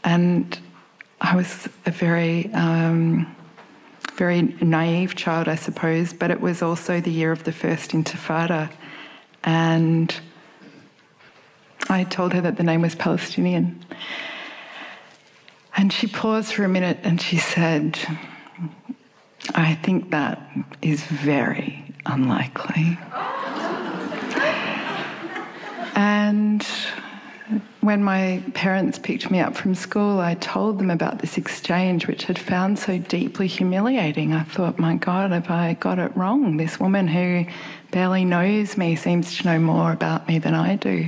And I was a very naive child, I suppose, but it was also the year of the first Intifada. And I told her that the name was Palestinian. And she paused for a minute and she said, I think that is very unlikely. And when my parents picked me up from school, I told them about this exchange, which I'd found so deeply humiliating. I thought, my God, have I got it wrong? This woman who barely knows me seems to know more about me than I do.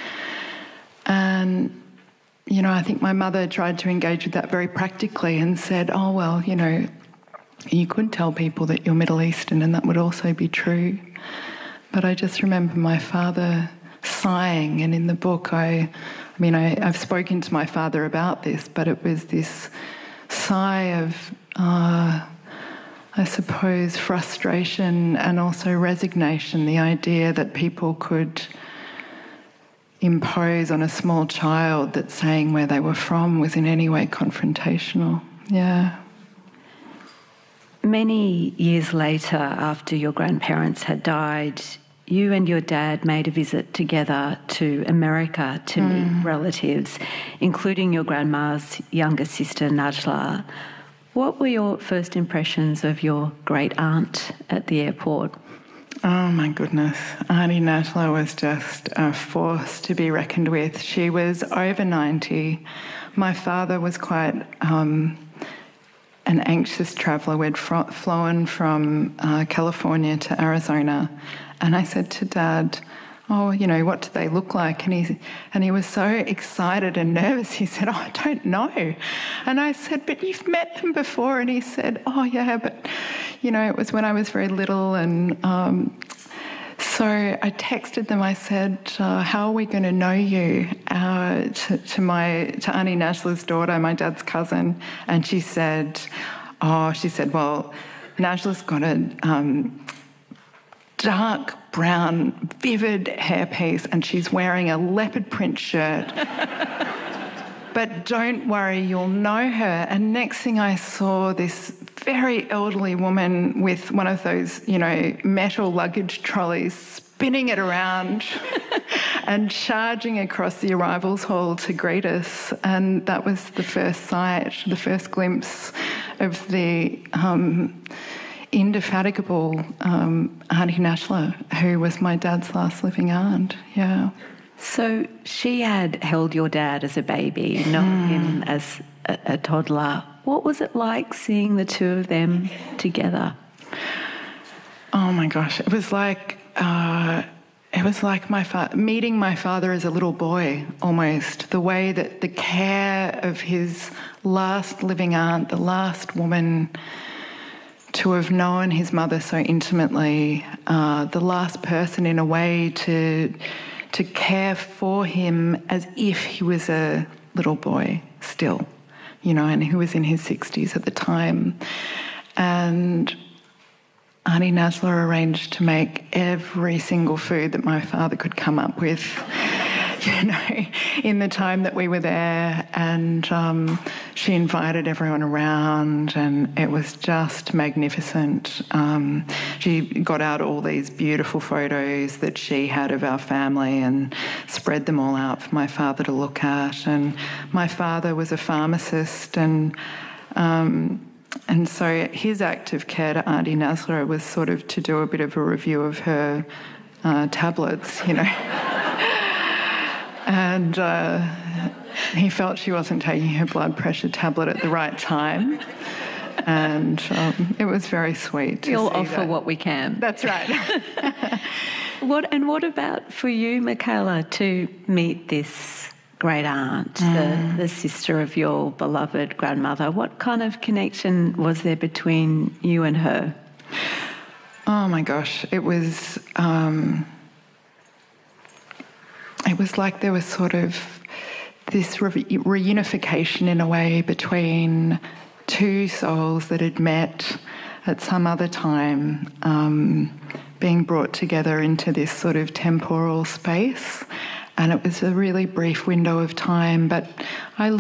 And, you know, I think my mother tried to engage with that very practically and said, oh, well, you know, you could tell people that you're Middle Eastern and that would also be true. But I just remember my father sighing, and in the book I've spoken to my father about this, but it was this sigh of, I suppose, frustration and also resignation, the idea that people could impose on a small child that saying where they were from was in any way confrontational. Yeah. Many years later, after your grandparents had died, you and your dad made a visit together to America to meet relatives, including your grandma's younger sister, Najla. What were your first impressions of your great aunt at the airport? Oh, my goodness. Auntie Najla was just a force to be reckoned with. She was over 90. My father was quite an anxious traveller. We'd flown from California to Arizona. And I said to Dad, oh, you know, what do they look like? And he was so excited and nervous. He said, oh, I don't know. And I said, but you've met them before. And he said, oh, yeah, but, you know, it was when I was very little. And so I texted them. I said, how are we going to know you? To Auntie Najla's daughter, my dad's cousin. And she said, well, Najla's got a dark brown, vivid hairpiece, and she's wearing a leopard print shirt. But don't worry, you'll know her. And next thing I saw, this very elderly woman with one of those, you know, metal luggage trolleys, spinning it around and charging across the arrivals hall to greet us. And that was the first sight, the first glimpse of the indefatigable Auntie Najla, who was my dad's last living aunt. Yeah. So she had held your dad as a baby, not him as a toddler. What was it like seeing the two of them together? Oh my gosh, it was like meeting my father as a little boy, almost. The way that the care of his last living aunt, the last woman to have known his mother so intimately, the last person in a way to care for him as if he was a little boy still, you know, and who was in his 60s at the time. And Auntie Najla arranged to make every single food that my father could come up with, you know, in the time that we were there. And she invited everyone around, and it was just magnificent. She got out all these beautiful photos that she had of our family and spread them all out for my father to look at. And my father was a pharmacist, and so his act of care to Auntie Najla was sort of to do a bit of a review of her tablets, you know. And he felt she wasn't taking her blood pressure tablet at the right time. And it was very sweet to We'll see offer that. what we can. That's right. What about for you, Michaela, to meet this great aunt, the sister of your beloved grandmother? What kind of connection was there between you and her? Oh my gosh, it was like there was sort of this reunification in a way between two souls that had met at some other time, being brought together into this sort of temporal space. And it was a really brief window of time, but I